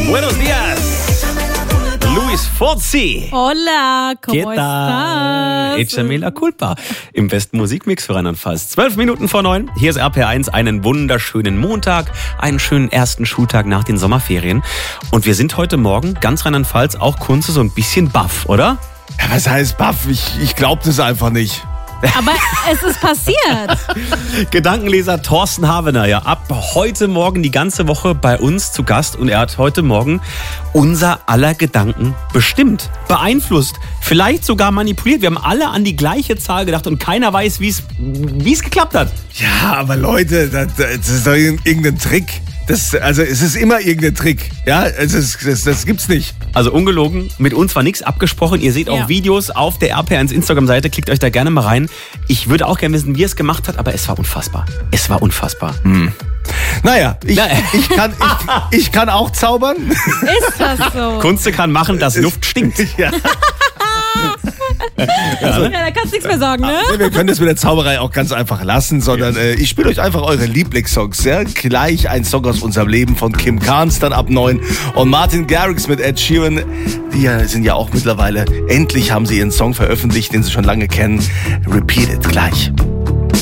Buenos días. Luis Fonsi. Hola, ¿cómo estás? Échame la culpa. Im besten Musikmix für Rheinland-Pfalz. 12 Minuten vor 9. Hier ist RPR1. Einen wunderschönen Montag. Einen schönen ersten Schultag nach den Sommerferien. Und wir sind heute Morgen, ganz Rheinland-Pfalz, auch Kunze, so ein bisschen baff, oder? Ja, was heißt baff? Ich glaub das einfach nicht. Aber es ist passiert. Gedankenleser Thorsten Havener, ja, ab heute Morgen die ganze Woche bei uns zu Gast. Und er hat heute Morgen unser aller Gedanken bestimmt, beeinflusst, vielleicht sogar manipuliert. Wir haben alle an die gleiche Zahl gedacht und keiner weiß, wie es geklappt hat. Ja, aber Leute, das ist doch irgendein Trick. Es ist immer irgendein Trick. Ja, das gibt's nicht. Also ungelogen, mit uns war nichts abgesprochen. Ihr seht auch Videos auf der RPR1 Instagram-Seite. Klickt euch da gerne mal rein. Ich würde auch gerne wissen, wie er es gemacht hat, aber es war unfassbar. Es war unfassbar. Naja, ich kann auch zaubern. Ist das so? Kunze kann machen, dass Luft stinkt. Ja. Ja, da kannst du nichts mehr sagen, ne? Wir können das mit der Zauberei auch ganz einfach lassen, sondern ich spiele euch einfach eure Lieblingssongs. Ja? Gleich ein Song aus unserem Leben von Kim Carnes, dann ab 9. Und Martin Garrix mit Ed Sheeran, die sind ja auch mittlerweile, endlich haben sie ihren Song veröffentlicht, den sie schon lange kennen. Repeat It, gleich.